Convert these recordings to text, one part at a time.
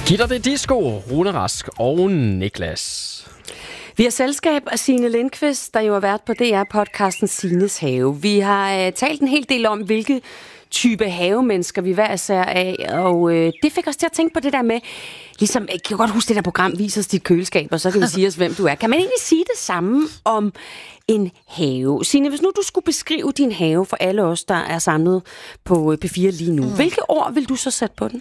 Gitter det disco, Rune Rask og Niklas. Vi har selskab af Signe Lindqvist, der jo har været på DR-podcasten Signes Have. Vi har talt en hel del om, hvilke type havemennesker vi hver især af, og det fik os til at tænke på det der med, ligesom, jeg kan godt huske det der program, Vis os dit køleskab, og så kan vi sige os, hvem du er. Kan man egentlig sige det samme om en have? Signe, hvis nu du skulle beskrive din have for alle os, der er samlet på P4 lige nu, hvilke ord vil du så sætte på den?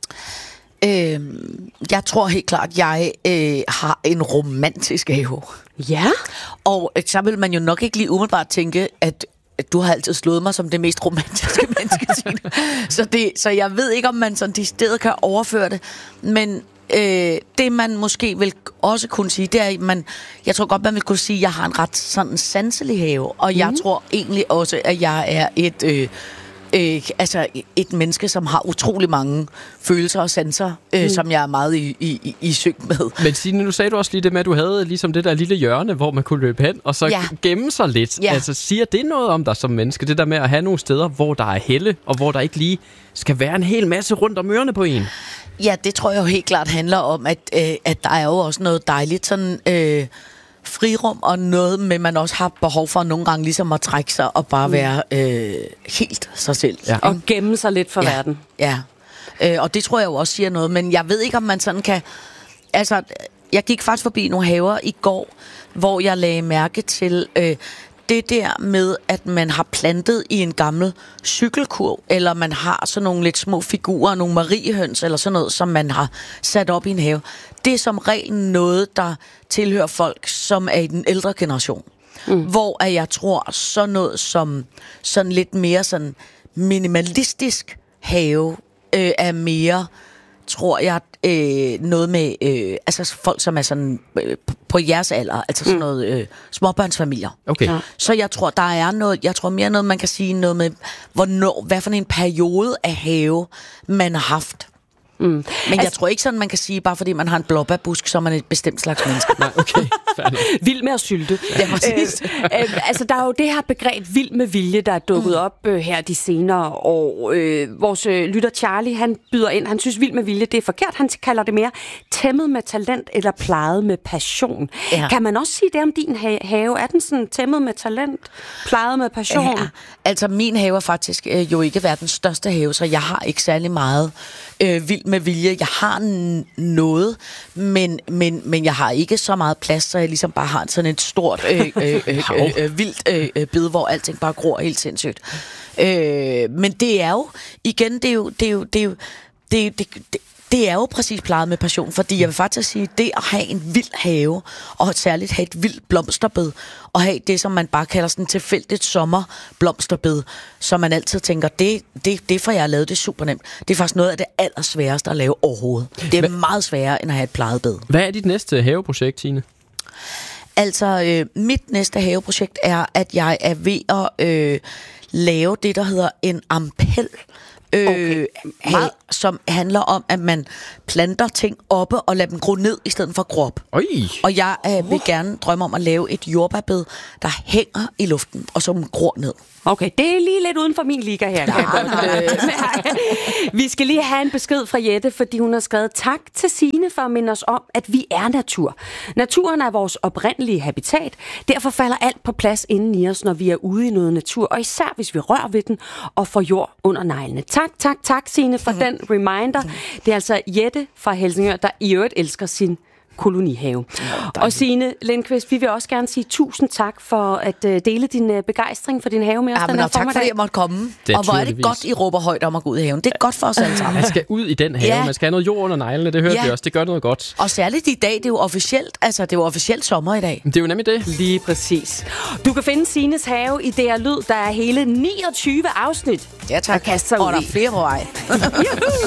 Jeg tror helt klart, at jeg har en romantisk have. Ja? Og så vil man jo nok ikke lige umiddelbart tænke, at du har altid slået mig som det mest romantiske menneske, Signe. Så jeg ved ikke, om man sådan de steder kan overføre det. Men det, man måske vil også kunne sige, det er, at jeg tror godt, man vil kunne sige, at jeg har en ret sådan sanselig have. Og jeg tror egentlig også, at jeg er et menneske, som har utrolig mange følelser og sanser, som jeg er meget i synk med. Men Signe, nu sagde du også lige det med, at du havde ligesom det der lille hjørne, hvor man kunne løbe hen, og så gemme sig lidt. Ja. Altså, siger det noget om dig som menneske? Det der med at have nogle steder, hvor der er helle, og hvor der ikke lige skal være en hel masse rundt om ørerne på en? Ja, det tror jeg jo helt klart handler om, at der er jo også noget dejligt sådan frirum, og noget med, man også har behov for nogle gange ligesom at trække sig og bare være helt sig selv. Ja. Og gemme sig lidt for verden. Ja, og det tror jeg jo også siger noget, men jeg ved ikke, om man sådan kan... Altså, jeg gik faktisk forbi nogle haver i går, hvor jeg lagde mærke til det der med, at man har plantet i en gammel cykelkurv, eller man har sådan nogle lidt små figurer, nogle mariehøns, eller sådan noget, som man har sat op i en have. Det er som regel noget, der tilhører folk, som er i den ældre generation. Hvor jeg tror, sådan noget som sådan lidt mere sådan minimalistisk have er mere, tror jeg, noget med altså folk, som er sådan på jeres alder, altså sådan noget småbørnsfamilier. Okay. Ja. Så jeg tror, der er noget, jeg tror mere noget, man kan sige noget med, hvad for en periode af have, man har haft. Men jeg tror ikke sådan, man kan sige, bare fordi man har en blåbærbusk, så er man et bestemt slags menneske. Nej, okay. Vild med at sylte. Ja, altså, der er jo det her begreb vild med vilje, der er dukket op her de senere år. Vores lytter Charlie, han byder ind. Han synes, vild med vilje, det er forkert. Han kalder det mere tæmmet med talent eller plejet med passion. Ja. Kan man også sige det om din have? Er den sådan tæmmet med talent, plejet med passion? Ja. Altså, min have er faktisk jo ikke verdens største have, så jeg har ikke særlig meget vild med vilje. Jeg har noget, men jeg har ikke så meget plads, så jeg ligesom bare har sådan et stort vildt bed, hvor alting bare gror helt sindssygt. Men det er jo igen, det er jo præcis plejet med passion, fordi jeg vil faktisk sige, det at have en vild have, og særligt have et vildt blomsterbed, og have det, som man bare kalder sådan tilfældigt sommerblomsterbed, som man altid tænker, det for jeg har lavet, det er super nemt. Det er faktisk noget af det allersværeste at lave overhovedet. Det er meget sværere, end at have et plejet bed. Hvad er dit næste haveprojekt, Signe? Altså, mit næste haveprojekt er, at jeg er ved at lave det, der hedder en ampel. Som handler om, at man planter ting oppe og lader dem gro ned, i stedet for at gro op. Og jeg vil gerne drømme om at lave et jordbærbed, der hænger i luften, og som gror ned. Okay, det er lige lidt uden for min liga her. Vi skal lige have en besked fra Jette, fordi hun har skrevet tak til Signe for at minde os om, at vi er natur. Naturen er vores oprindelige habitat. Derfor falder alt på plads inden i os, når vi er ude i noget natur, og især hvis vi rører ved den og får jord under neglene. Tak, Signe, for den reminder. Det er altså Jette fra Helsingør, der i øvrigt elsker sin kolonihave. Og Signe Lindqvist, vi vil også gerne sige tusind tak for at dele din begejstring for din have med os den her formiddag. Tak fordi jeg måtte komme. Og hvor er det godt, I råber højt om at gå ud i haven. Det er godt for os alle sammen. Man skal ud i den have. Man skal have noget jord under neglene, det hørte vi også. Det gør noget godt. Og særligt i dag, det er jo officielt, altså det er jo officielt sommer i dag. Det er jo nemlig det. Lige præcis. Du kan finde Signes have i DR Lyd. Der er hele 29 afsnit. Ja, tak. Og der er flere på vej.